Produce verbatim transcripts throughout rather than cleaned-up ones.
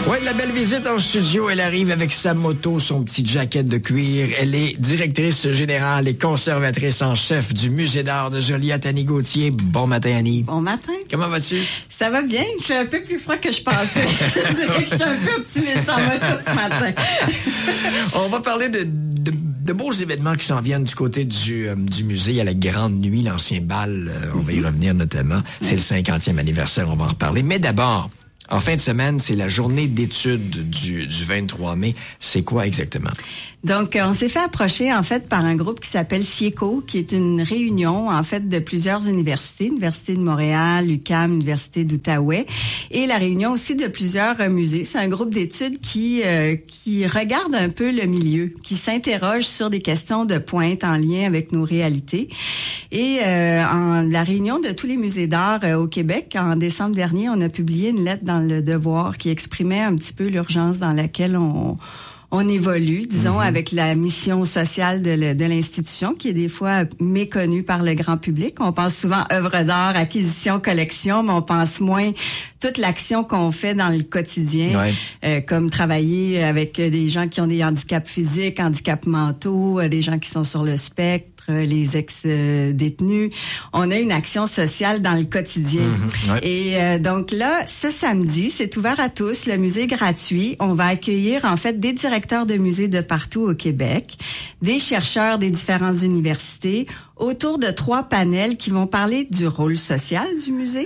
Ouais, de la belle visite en studio. Elle arrive avec sa moto, son petit jacket de cuir. Elle est directrice générale et conservatrice en chef du Musée d'art de Joliette, Annie Gauthier. Bon matin, Annie. Bon matin. Comment vas-tu? Ça va bien. Il fait un peu plus froid que je pensais. Je dirais que je suis un peu optimiste en moto ce matin. On va parler de, de, de beaux événements qui s'en viennent du côté du, euh, du musée. Il y a la Grande Nuit, l'ancien bal. Euh, on va y revenir notamment. C'est le cinquantième anniversaire. On va en reparler. Mais d'abord, en fin de semaine, c'est la journée d'études du, du vingt-trois mai. C'est quoi exactement? Donc, on s'est fait approcher, en fait, par un groupe qui s'appelle SIECO, qui est une réunion, en fait, de plusieurs universités. L'Université de Montréal, l'U Q A M, l'Université d'Outaouais, et la réunion aussi de plusieurs euh, musées. C'est un groupe d'études qui euh, qui regarde un peu le milieu, qui s'interroge sur des questions de pointe en lien avec nos réalités. Et euh, en la réunion de tous les musées d'art euh, au Québec, en décembre dernier, on a publié une lettre dans Le Devoir qui exprimait un petit peu l'urgence dans laquelle on on évolue, disons, mm-hmm. avec la mission sociale de, le, de l'institution, qui est des fois méconnue par le grand public. On pense souvent œuvres d'art, acquisition, collection, mais on pense moins toute l'action qu'on fait dans le quotidien, ouais. euh, comme travailler avec des gens qui ont des handicaps physiques, handicaps mentaux, euh, des gens qui sont sur le spectre, les ex-détenus. On a une action sociale dans le quotidien. Mmh, ouais. Et euh, donc là, ce samedi, c'est ouvert à tous. Le musée est gratuit. On va accueillir en fait des directeurs de musées de partout au Québec, des chercheurs des différentes universités, autour de trois panels qui vont parler du rôle social du musée,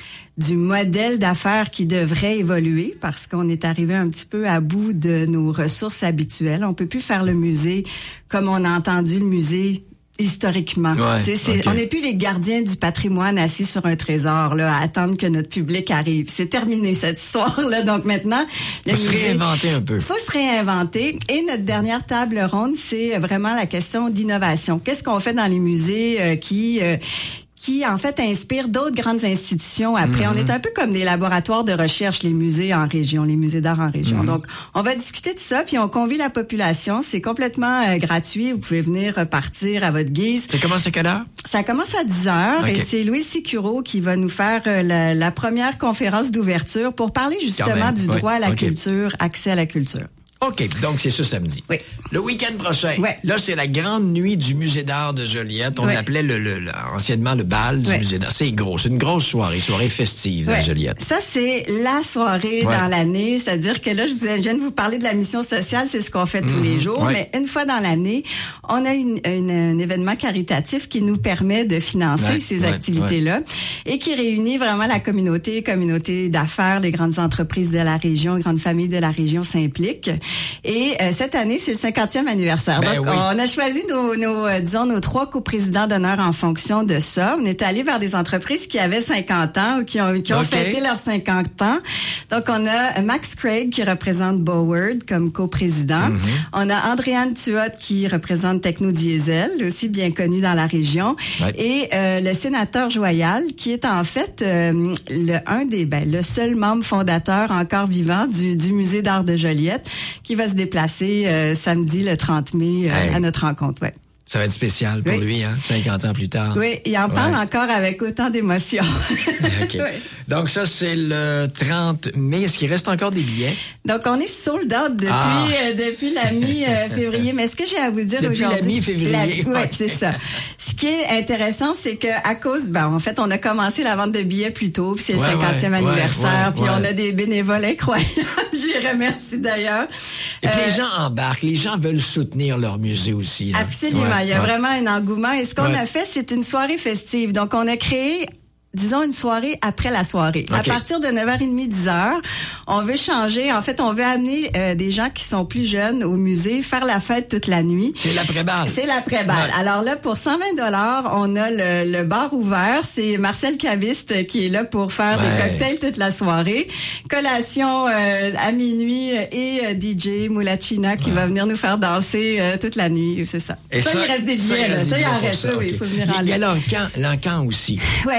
du modèle d'affaires qui devrait évoluer parce qu'on est arrivé un petit peu à bout de nos ressources habituelles. On peut plus faire le musée comme on a entendu le musée historiquement. Ouais, c'est, okay. On n'est plus les gardiens du patrimoine assis sur un trésor là, à attendre que notre public arrive. C'est terminé cette histoire-là. Donc maintenant, le faut musée, se réinventer un peu. Faut se réinventer. Et notre dernière table ronde, c'est vraiment la question d'innovation. Qu'est-ce qu'on fait dans les musées euh, qui euh, qui, en fait, inspire d'autres grandes institutions après. Mm-hmm. On est un peu comme des laboratoires de recherche, les musées en région, les musées d'art en région. Mm-hmm. Donc, on va discuter de ça, puis on convie la population. C'est complètement euh, gratuit. Vous pouvez venir euh, partir à votre guise. Ça commence à quelle heure? Ça commence à dix heures, okay. Et c'est Louis Sicuro qui va nous faire euh, la, la première conférence d'ouverture pour parler justement du droit ouais. à la okay. culture, accès à la culture. OK, donc c'est ce samedi. Oui. Le week-end prochain, ouais. là, c'est la Grande Nuit du Musée d'art de Joliette. On ouais. l'appelait le, le, le, anciennement le bal du ouais. Musée d'art. C'est gros, c'est une grosse soirée, soirée festive ouais. à Joliette. Ça, c'est la soirée ouais. dans l'année. C'est-à-dire que là, je, vous, je viens de vous parler de la mission sociale, c'est ce qu'on fait mmh, tous les jours. Ouais. Mais une fois dans l'année, on a une, une, un événement caritatif qui nous permet de financer ouais. ces ouais. activités-là ouais. et qui réunit vraiment la communauté, communauté d'affaires, les grandes entreprises de la région, les grandes familles de la région s'impliquent. Et euh, cette année, c'est le cinquantième anniversaire. Ben Donc, oui. on a choisi nos, nos euh, disons, nos trois coprésidents d'honneur en fonction de ça. On est allé vers des entreprises qui avaient cinquante ans ou qui ont, qui ont okay. fêté leurs cinquante ans. Donc, on a Max Craig qui représente Boward comme coprésident. Mm-hmm. On a Andréane Tuot qui représente Techno Diesel, aussi bien connu dans la région. Ouais. Et euh, le sénateur Joyal qui est en fait euh, le un des ben, le seul membre fondateur encore vivant du, du Musée d'art de Joliette qui va se déplacer euh, samedi le trente mai euh, hey. à notre rencontre. Ouais. Ça va être spécial pour oui. lui, hein, cinquante ans plus tard. Oui, il en parle ouais. encore avec autant d'émotion. Okay. Oui. Donc ça, c'est le trente mai. Est-ce qu'il reste encore des billets? Donc, on est sold out depuis, ah. euh, depuis la mi-février. Mais ce que j'ai à vous dire depuis aujourd'hui... Depuis la mi-février. Oui, okay. c'est ça. Ce qui est intéressant, c'est que à cause... Ben, en fait, on a commencé la vente de billets plus tôt, puis c'est le ouais, cinquantième ouais, anniversaire, ouais, puis ouais. on a des bénévoles incroyables. Je les remercie d'ailleurs. Et puis euh, les gens embarquent. Les gens veulent soutenir leur musée aussi. Là. Absolument. Ouais. Il y a ouais. vraiment un engouement. Et ce qu'on ouais. a fait, c'est une soirée festive. Donc, on a créé... disons une soirée après la soirée. Okay. À partir de neuf heures trente, dix heures, on veut changer. En fait, on veut amener euh, des gens qui sont plus jeunes au musée, faire la fête toute la nuit. C'est l'après-balle. C'est l'après-balle. Ouais. Alors là, pour cent vingt dollars, on a le, le bar ouvert. C'est Marcel Caviste qui est là pour faire ouais. des cocktails toute la soirée. Collation euh, à minuit et euh, D J Moulachina qui ouais. va venir nous faire danser euh, toute la nuit. C'est ça. Et ça, ça, il reste des billets. Ça, il, ça, il en reste. Ça, oui, il faut venir en Il y a l'encan, l'encan aussi. Ouais, euh,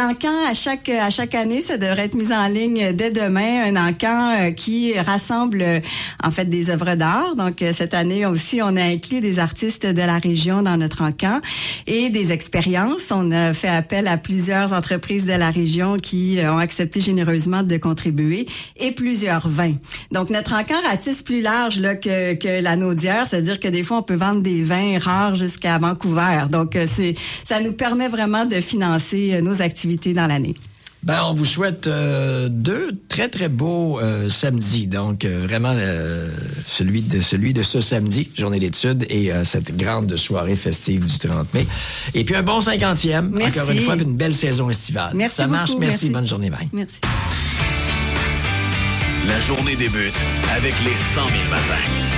encan à chaque à chaque année, ça devrait être mis en ligne dès demain, un encan euh, qui rassemble euh, en fait des œuvres d'art. Donc euh, cette année aussi, on a inclus des artistes de la région dans notre encan et des expériences. On a fait appel à plusieurs entreprises de la région qui euh, ont accepté généreusement de contribuer et plusieurs vins. Donc notre encan ratisse plus large là que que la naudière, c'est-à-dire que des fois on peut vendre des vins rares jusqu'à Vancouver. Donc euh, c'est ça nous permet vraiment de financer euh, nos activités dans l'année. Ben, on vous souhaite euh, deux très très beaux euh, samedis. Donc euh, vraiment euh, celui de celui de ce samedi, journée d'études, et euh, cette grande soirée festive du trente mai. Et puis un bon cinquantième, merci. Encore une fois, une belle saison estivale. Merci Ça marche, beaucoup, merci. merci. Bonne journée, bye. Merci. La journée débute avec les cent mille matins.